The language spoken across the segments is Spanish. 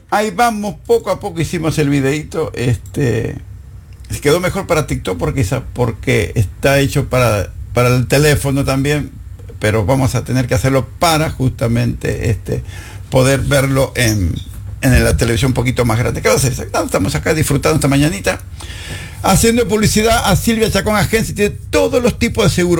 ahí vamos, poco a poco hicimos el videito. Quedó mejor para TikTok porque está hecho para el teléfono también, pero vamos a tener que hacerlo para justamente poder verlo en la televisión un poquito más grande. ¿Qué va a hacer? Estamos acá disfrutando esta mañanita, haciendo publicidad a Silvia Chacón Agencia. Tiene todos los tipos de seguro.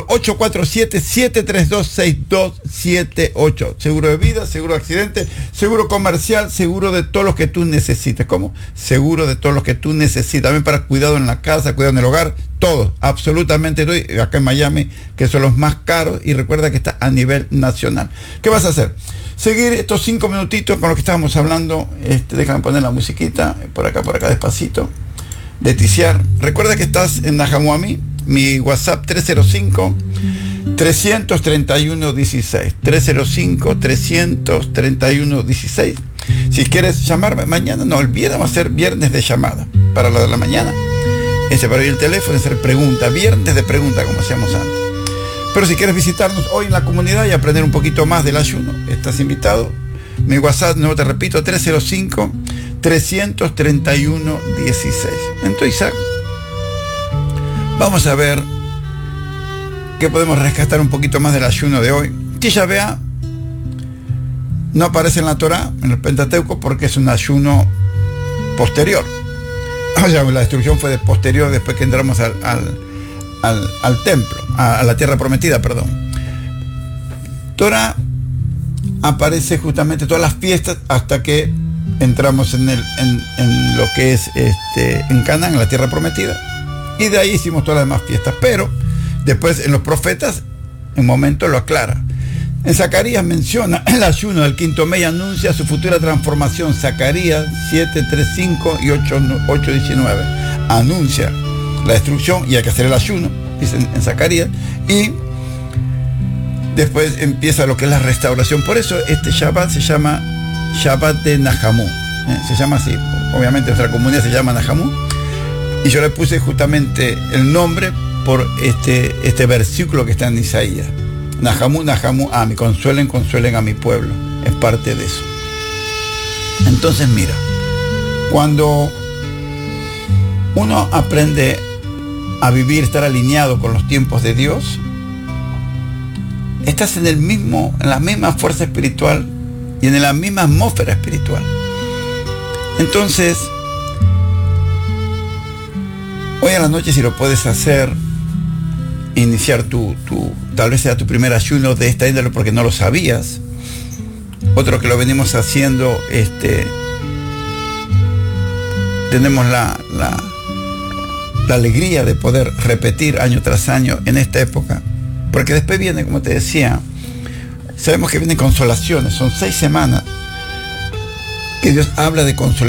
847-732-6278. Seguro de vida, seguro de accidente, seguro comercial, seguro de todos los que tú necesites. ¿Cómo? Seguro de todos los que tú necesitas. También para cuidado en la casa, cuidado en el hogar. Todo, absolutamente todo. Acá en Miami, que son los más caros. Y recuerda que está a nivel nacional. ¿Qué vas a hacer? Seguir estos 5 minutitos con lo que estábamos hablando. Déjame poner la musiquita. Por acá, despacito. De Ticiar. Recuerda que estás en Najamuami. Mi WhatsApp 305-331-16. 305-331-16. Si quieres llamarme mañana, no olvides, vamos a hacer viernes de llamada para la de la mañana. Para ir el teléfono, hacer pregunta, viernes de pregunta como hacíamos antes. Pero si quieres visitarnos hoy en la comunidad y aprender un poquito más del ayuno, estás invitado. Mi WhatsApp, no te repito, 305-331-16. Entonces, Isaac, vamos a ver qué podemos rescatar un poquito más del ayuno de hoy. Tisha B'Av no aparece en la Torá, en el Pentateuco, porque es un ayuno posterior. O sea, la destrucción fue posterior, después que entramos al templo, a la tierra prometida, perdón. Torá aparece justamente todas las fiestas hasta que entramos en lo que es en Canaán, en la tierra prometida, y de ahí hicimos todas las demás fiestas. Pero después en los profetas en un momento lo aclara. En Zacarías menciona el ayuno del quinto mes y anuncia su futura transformación. Zacarías 7:3-5 y 8:19 anuncia la destrucción y hay que hacer el ayuno, dicen en Zacarías, y después empieza lo que es la restauración. Por eso este Shabbat se llama Shabbat de Nahamú, se llama así. Obviamente nuestra comunidad se llama Nahamú, y yo le puse justamente el nombre por este versículo que está en Isaías. Nahamú, Nahamú, Ami, consuelen a mi pueblo. Es parte de eso. Entonces mira, cuando uno aprende a vivir, estar alineado con los tiempos de Dios, estás en la misma fuerza espiritual y en la misma atmósfera espiritual. Entonces, hoy a la noche, si lo puedes hacer, iniciar tal vez sea tu primer ayuno de esta índole porque no lo sabías. Otro que lo venimos haciendo, tenemos la alegría de poder repetir año tras año en esta época, porque después viene, como te decía, sabemos que vienen consolaciones. Son 6 semanas que Dios habla de consolación.